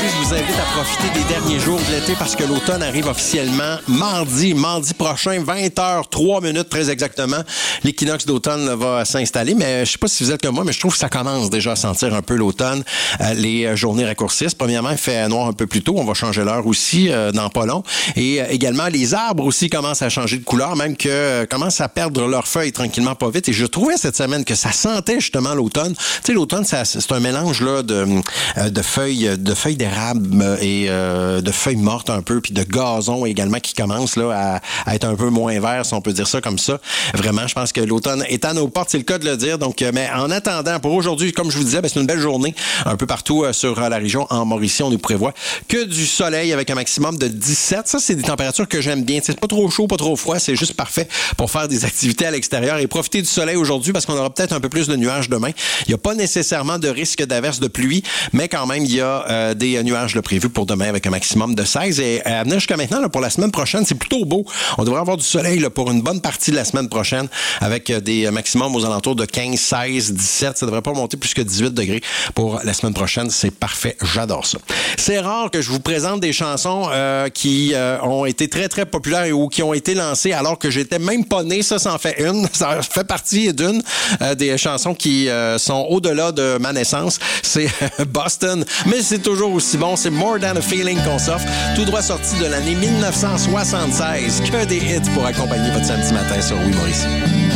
aujourd'hui, je vous invite à profiter des derniers jours de l'été parce que l'automne arrive officiellement mardi prochain, 20h03, très exactement. L'équinoxe d'automne va s'installer, mais je sais pas si vous êtes comme moi, mais je trouve que ça commence déjà à sentir un peu l'automne. Les journées raccourcissent. Premièrement, il fait noir un peu plus tôt. On va changer l'heure aussi dans pas long. Et également, les arbres aussi commencent à changer de couleur, même que commencent à perdre leurs feuilles tranquillement pas vite. Et je trouvais cette semaine que ça sentait justement l'automne. Tu sais, l'automne, c'est un mélange là de feuilles d'érable et de feuilles mortes un peu, puis de gazon également qui commence là à être un peu moins vert, si on peut dire ça comme ça. Vraiment, je pense que l'automne est à nos portes, c'est le cas de le dire. Donc, mais en attendant, pour aujourd'hui, comme je vous disais, c'est une belle journée un peu partout sur la région. En Mauricie, on nous prévoit que du soleil avec un maximum de 17. Ça, c'est des températures que j'aime bien. C'est pas trop chaud, pas trop froid, c'est juste parfait pour faire des activités à l'extérieur et profiter du soleil aujourd'hui parce qu'on aura peut-être un peu plus de nuages demain. Il n'y a pas nécessairement de risque d'averse de pluie, mais quand même, il y a des nuages prévus pour demain avec un maximum de 16. Et à venir jusqu'à maintenant, là, pour la semaine prochaine, c'est plutôt beau. On devrait avoir du soleil là, pour une bonne partie de la semaine prochaine avec des maximums aux alentours de 15, 16, 17. Ça devrait pas monter plus que 18 degrés pour la semaine prochaine. C'est parfait. J'adore ça. C'est rare que je vous présente des chansons qui ont été très, très populaires ou qui ont été lancées alors que j'étais même pas né. Ça en fait une. Ça fait partie d'une des chansons qui sont au-delà de ma naissance. C'est Boston, mais c'est toujours aussi bon. C'est More Than a Feeling qu'on s'offre, tout droit sorti de l'année 1976. Que des hits pour accompagner votre samedi matin sur Oui Mauricie.